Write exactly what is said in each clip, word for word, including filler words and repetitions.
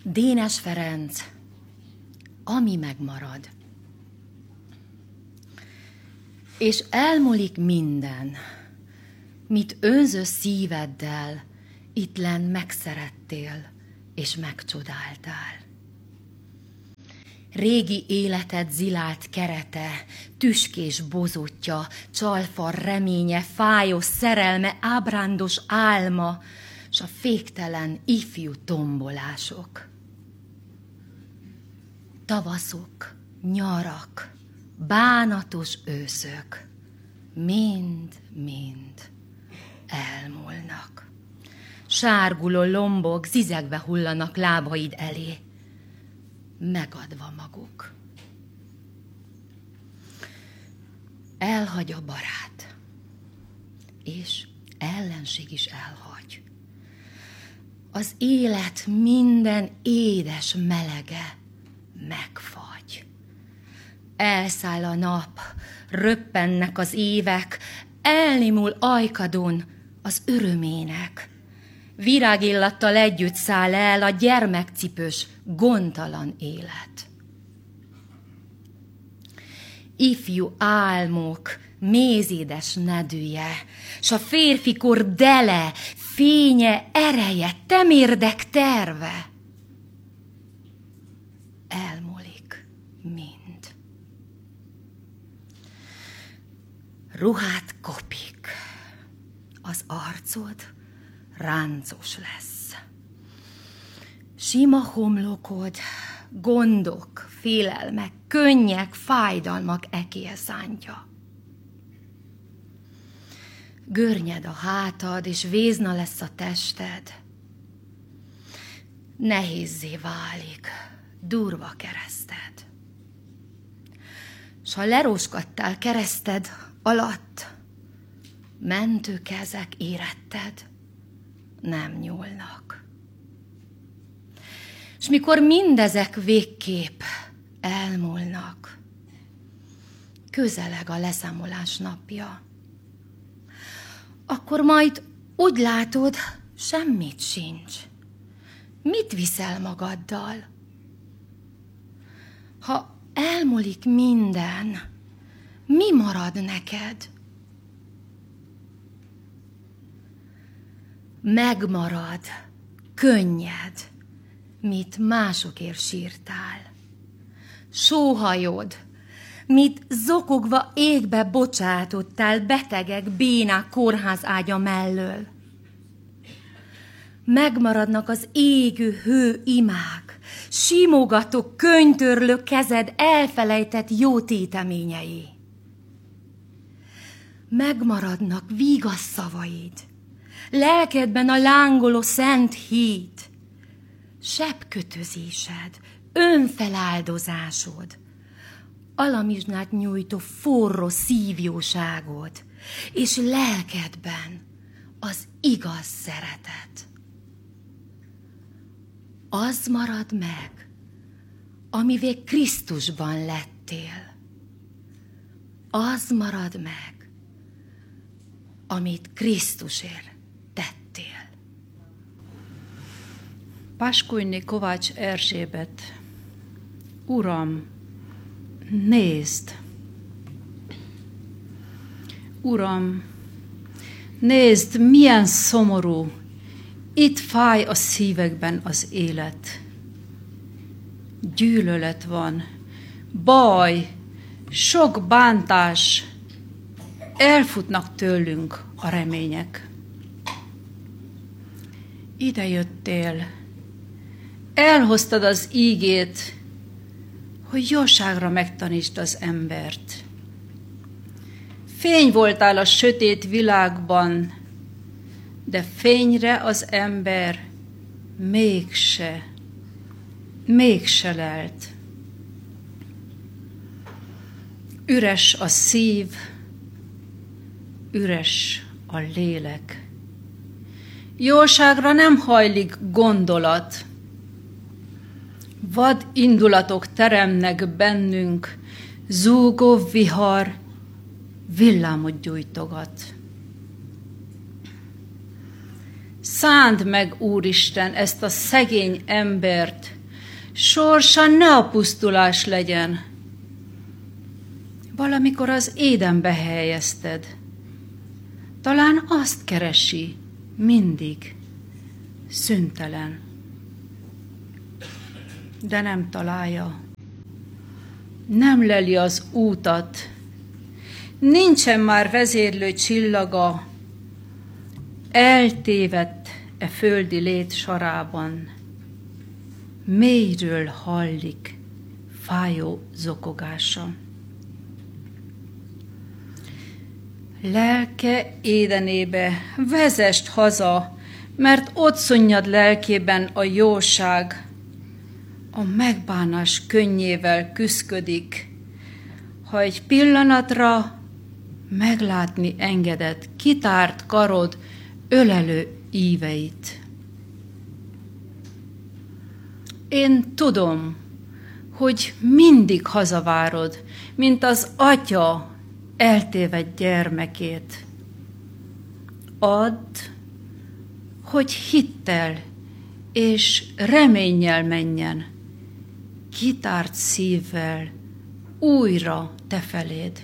Dénes Ferenc, ami megmarad. És elmúlik minden, mit önző szíveddel ittlen megszerettél és megcsodáltál. Régi életed zilált kerete, tüskés bozótja, csalfar reménye, fájos szerelme, ábrándos álma, s a féktelen ifjú tombolások. Tavaszok, nyarak, bánatos őszök, mind-mind elmúlnak. Sárguló lombok zizegve hullanak lábaid elé, megadva maguk. Elhagy a barát, és ellenség is elhagy. Az élet minden édes melege megfagy. Elszáll a nap, röppennek az évek, elnémul ajkadon az örömének. Virágillattal együtt száll el a gyermekcipős, gondtalan élet. Ifjú álmok, mézédes nedűje, s a férfikor dele, fénye, ereje, temérdek terve. Elmúlik mind. Ruhát kopik, az arcod ráncos lesz. Sima homlokod, gondok, félelmek, könnyek, fájdalmak ekéje szántja. Görnyed a hátad, és vézna lesz a tested. Nehézzé válik, durva kereszted. S ha leroskadtál kereszted alatt, mentő kezek éretted nem nyúlnak. S mikor mindezek végképp elmúlnak, közeleg a leszámolás napja, akkor majd úgy látod, semmit sincs. Mit viszel magaddal? Ha elmúlik minden, mi marad neked? Megmarad, könnyed, mit másokért sírtál. Sóhajod, mit zokogva égbe bocsátottál betegek, bénák kórház ágya mellől. Megmaradnak az égő hő imák, simogató, könytörlő kezed elfelejtett jó téteményei. Megmaradnak vígas szavaid, lelkedben a lángoló szent hit, sebkötözésed, önfeláldozásod, alamizsnát nyújtó forró szívjóságod, és lelkedben az igaz szeretet. Az marad meg, amivé Krisztusban lettél. Az marad meg, amit Krisztusért tettél. Paskújné Kovács Erzsébet. Uram, nézd! Uram, nézd, milyen szomorú, itt fáj a szívekben az élet. Gyűlölet van, baj, sok bántás, elfutnak tőlünk a remények. Ide jöttél, elhoztad az ígét, hogy jóságra megtanítsd az embert. Fény voltál a sötét világban, de fényre az ember mégse, mégse lelt. Üres a szív, üres a lélek. Jóságra nem hajlik gondolat. Vad indulatok teremnek bennünk, zúgó vihar villámot gyújtogat. Szánd meg, Úristen, ezt a szegény embert, sorsa ne a pusztulás legyen. Valamikor az édenbe helyezted. Talán azt keresi, mindig, szüntelen. De nem találja. Nem leli az útat. Nincsen már vezérlő csillaga. Eltévedt e földi lét sarában. Mélyről hallik fájó zokogása. Lelke édenébe vezest haza, mert ott szunnyad lelkében a jóság, a megbánás könnyével küszködik, ha egy pillanatra meglátni engedett kitárt karod ölelő íveit. Én tudom, hogy mindig hazavárod, mint az atya eltévedt gyermekét. Add, hogy hittel és reménnyel menjen, kitárt szívvel újra te feléd.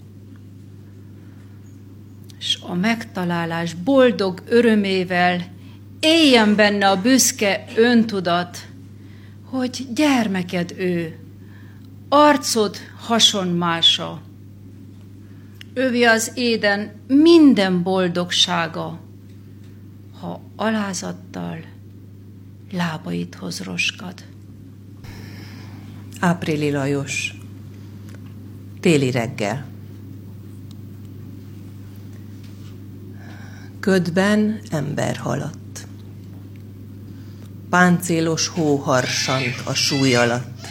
S a megtalálás boldog örömével éljen benne a büszke öntudat, hogy gyermeked ő, arcod hasonmása. Övi az éden minden boldogsága, ha alázattal lábaidhoz roskad. Áprili Lajos. Téli reggel. Ködben ember haladt. Páncélos hó harsant a súly alatt.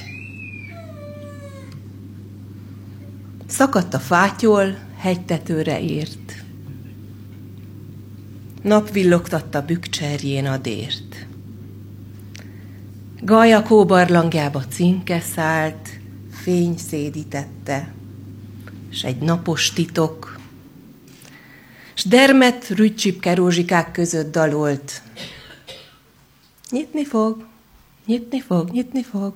Szakadt a fátyol, hegytetőre ért. Nap villogtatta bükkcserjén a dért. Galya kóbarlangjába cinke szállt, fény szédítette, s egy napos titok, s dermet rügycsipke rózsikák között dalolt. Nyitni fog, nyitni fog, nyitni fog.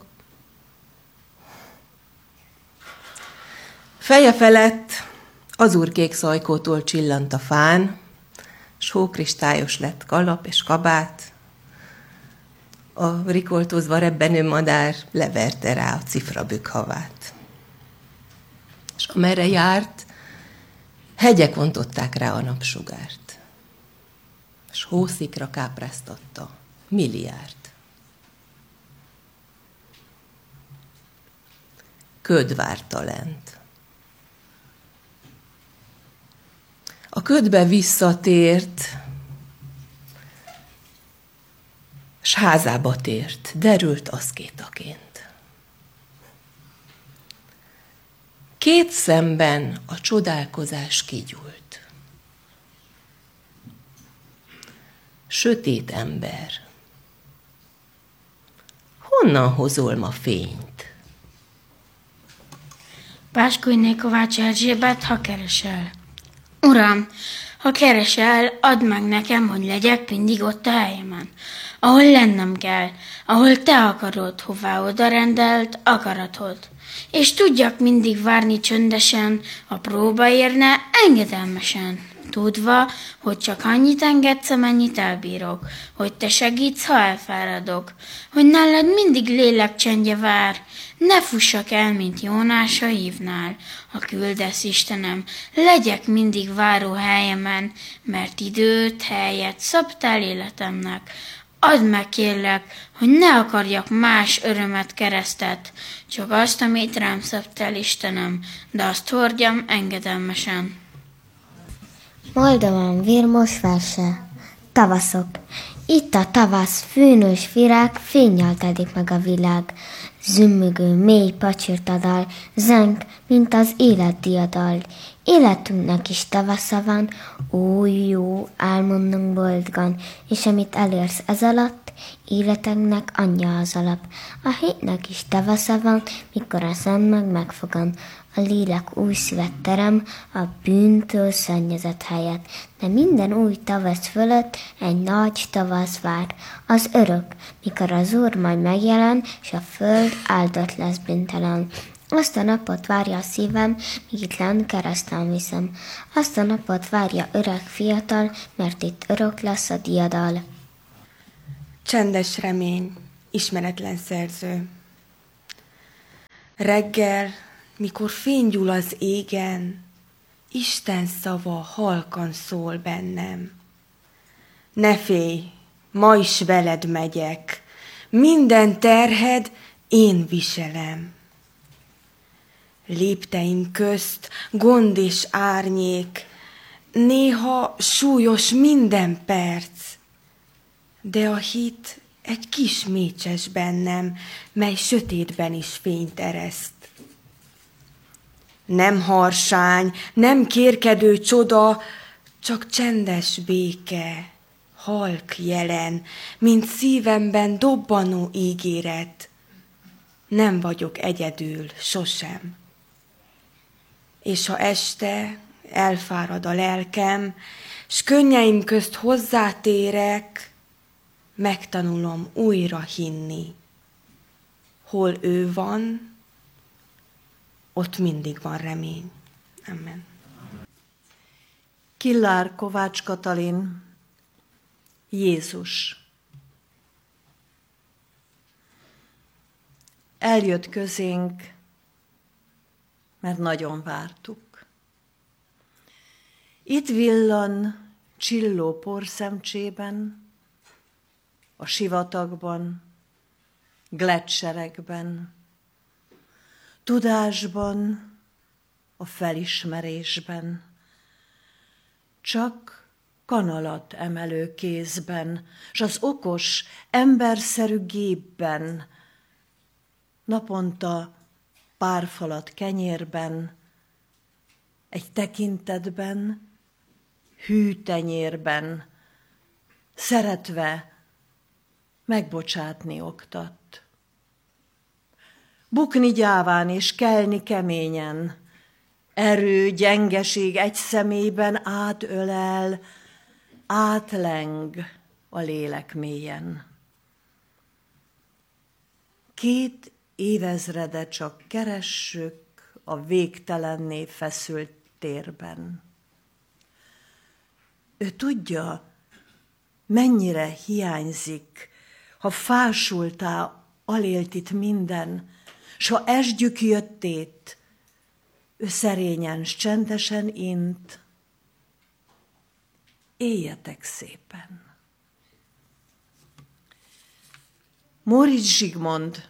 Feje felett azurkék szajkótól csillant a fán, s hókristályos lett kalap és kabát. A rikoltózva rebbenő madár leverte rá a cifrabükk havát. És amerre járt, hegyek vontották rá a napsugárt, és hószikra kápráztatta milliárd. Köd várta lent. A ködbe visszatért, s házába tért, derült aszkétaként. Két szemben a csodálkozás kigyúlt. Sötét ember, honnan hozol ma fényt? Báskonyné Kovács Erzsébet, ha keresel. Uram, ha keresel, add meg nekem, hogy legyek mindig ott a helyemen, ahol lennem kell, ahol te akarod, hová oda rendelt akaratod. És tudjak mindig várni csöndesen, a próba érne engedelmesen, tudva, hogy csak annyit engedsz, amennyit elbírok, hogy te segítsz, ha elfáradok, hogy nálad mindig lélek csendje vár, ne fussak el, mint Jónás a hívnál, ha küldesz, Istenem, legyek mindig váró helyemen, mert időt, helyet szabtál életemnek. Add meg, kérlek, hogy ne akarjak más örömet, keresztet, csak azt, amit rám szabtál, Istenem, de azt hordjam engedelmesen. Moldován Vilmos verse. Tavaszok. Itt a tavasz, fűnős virág, fénnyal telik meg a világ. Zümmögő, mély pacsirta dal, zeng, mint az élet diadal. Életünknek is tavasza van, ó, jó, álmodnunk boldogan, és amit elérsz ez alatt, életünknek anyja az alap. A hétnek is tavasza van, mikor a szem meg megfogan. a lélek új szívet terem a bűntől szennyezett helyet. De minden új tavasz fölött egy nagy tavasz vár, az örök, mikor az Úr majd megjelen, és a föld áldott lesz bűntelen. Azt a napot várja a szívem, míg itt lenn kereszten viszem. Azt a napot várja öreg fiatal, mert itt örök lesz a diadal. Csendes remény, ismeretlen szerző. Reggel, mikor fény gyúl az égen, Isten szava halkan szól bennem. Ne félj, ma is veled megyek, minden terhed én viselem. Lépteim közt gond és árnyék, néha súlyos minden perc, de a hit egy kis mécses bennem, mely sötétben is fényt ereszt. Nem harsány, nem kérkedő csoda, csak csendes béke, halk jelen, mint szívemben dobbanó ígéret. Nem vagyok egyedül, sosem. És ha este elfárad a lelkem, s könnyeim közt hozzátérek, megtanulom újra hinni. Hol ő van, ott mindig van remény. Amen. Killár Kovács Katalin, Jézus. Eljött közénk, mert nagyon vártuk. Itt villan csilló porszemcsében, a sivatagban, gleccserekben, tudásban, a felismerésben, csak kanalat emelő kézben, s az okos, emberszerű gépben, naponta pár falat kenyérben, egy tekintetben, hű tenyérben, szeretve megbocsátni oktat. Bukni gyáván és kelni keményen, erő, gyengeség egy szemében átölel, átleng a lélek mélyen. Két évezrede csak keressük a végtelenné feszült térben. Ő tudja, mennyire hiányzik, ha fásultá alélt itt minden, s ha esdjük jöttét, ő szerényen, s csendesen int. Éljetek szépen! Móricz Zsigmond,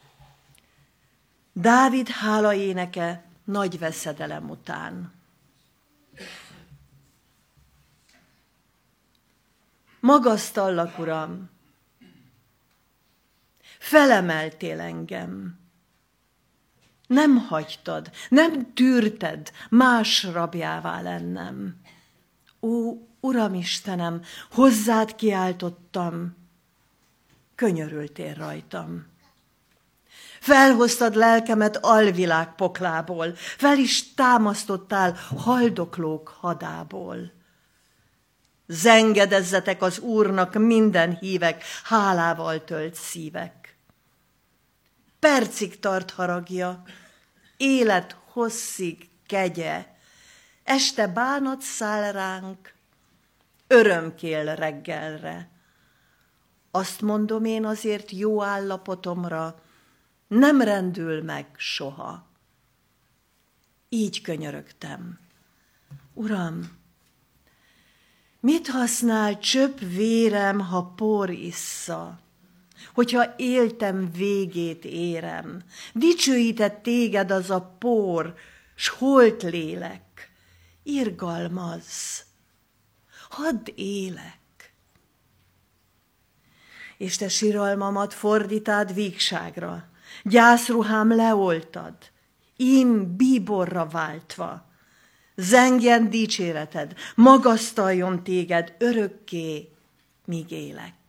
Dávid hála éneke nagy veszedelem után. Magasztallak, Uram, felemeltél engem, nem hagytad, nem tűrted más rabjává lennem. Ó, Uram Istenem, hozzád kiáltottam, könyörültél rajtam. Felhoztad lelkemet alvilág poklából, fel is támasztottál haldoklók hadából. Zengedezzetek az Úrnak minden hívek, hálával tölt szívek. Percig tart haragja, élet hosszig kegye, este bánat száll ránk, örömkél reggelre. Azt mondom én azért jó állapotomra, nem rendül meg soha. Így könyörögtem. Uram, mit használ csöpp vérem, ha por issza? Hogyha éltem végét érem, dicsőített téged az a por, s holt lélek, irgalmazz, hadd élek. És te siralmamat fordítád vígságra, gyászruhám leoltad, ím bíborra váltva. Zengjen dicséreted, magasztaljon téged örökké, míg élek.